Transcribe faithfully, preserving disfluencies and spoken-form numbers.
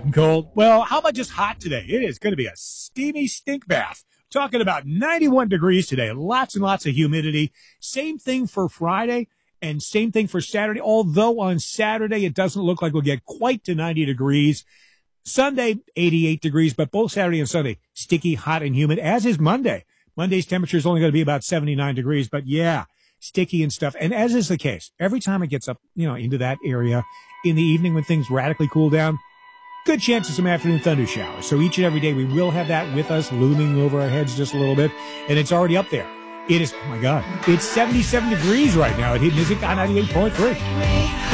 Hot and cold. Well, how about just hot today? It is going to be a steamy stink bath. Talking about ninety-one degrees today. Lots and lots of humidity. Same thing for Friday and same thing for Saturday. Although on Saturday, it doesn't look like we'll get quite to ninety degrees. Sunday, eighty-eight degrees, but both Saturday and Sunday, sticky, hot, and humid, as is Monday. Monday's temperature is only going to be about seventy-nine degrees, but yeah, sticky and stuff. And as is the case, every time it gets up, you know, into that area in the evening when things radically cool down, good chance of some afternoon thunder showers. So each and every day we will have that with us looming over our heads just a little bit. And it's already up there. It is, oh my God, it's seventy-seven degrees right now at Hidden Music on ninety-eight point three.